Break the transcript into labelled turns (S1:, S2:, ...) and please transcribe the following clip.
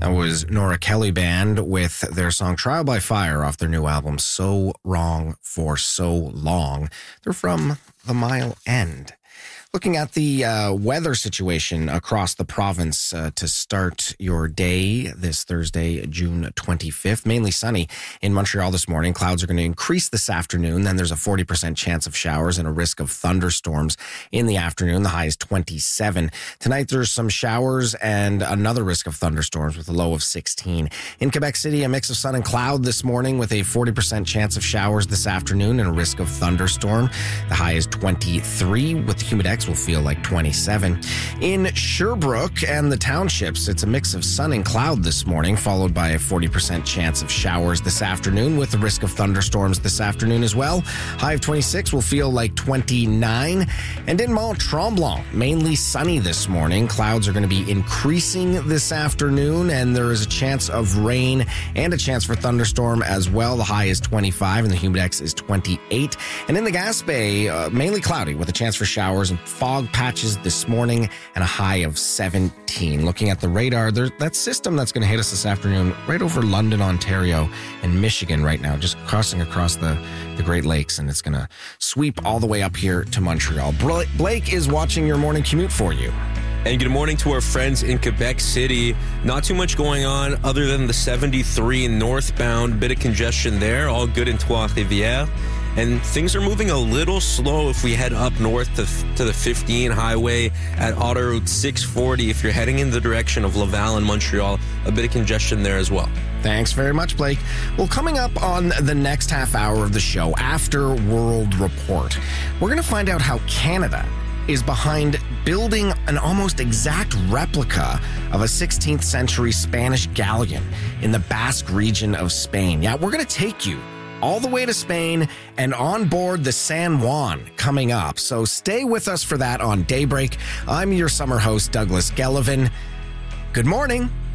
S1: That was Nora Kelly Band with their song Trial by Fire off their new album, So Wrong for So Long. They're from the Mile End. Looking at the weather situation across the province to start your day this Thursday, June 25th. Mainly sunny in Montreal this morning. Clouds are going to increase this afternoon. Then there's a 40% chance of showers and a risk of thunderstorms in the afternoon. The high is 27. Tonight there's some showers and another risk of thunderstorms with a low of 16. In Quebec City, a mix of sun and cloud this morning with a 40% chance of showers this afternoon and a risk of thunderstorm. The high is 23 with the humidex will feel like 27. In Sherbrooke and the townships, it's a mix of sun and cloud this morning, followed by a 40% chance of showers this afternoon with the risk of thunderstorms this afternoon as well. High of 26 will feel like 29. And in Mont Tremblant, mainly sunny this morning. Clouds are going to be increasing this afternoon, and there is a chance of rain and a chance for thunderstorm as well. The high is 25 and the humidex is 28. And in the Gaspé, mainly cloudy with a chance for showers and fog patches this morning and a high of 17. Looking at the radar, there's that system that's going to hit us this afternoon right over London, Ontario, and Michigan right now, just crossing across the Great Lakes, and it's going to sweep all the way up here to Montreal. Blake is watching your morning commute for you.
S2: And good morning to our friends in Quebec City. Not too much going on other than the 73 northbound, bit of congestion there, all good in Trois-Rivières. And things are moving a little slow if we head up north to the 15 highway at Autoroute 640. If you're heading in the direction of Laval and Montreal, a bit of congestion there as well.
S1: Thanks very much, Blake. Well, coming up on the next half hour of the show, after World Report, we're going to find out how Canada is behind building an almost exact replica of a 16th century Spanish galleon in the Basque region of Spain. Yeah, we're going to take you all the way to Spain and on board the San Juan coming up. So stay with us for that on Daybreak. I'm your summer host, Douglas Gellivan. Good morning.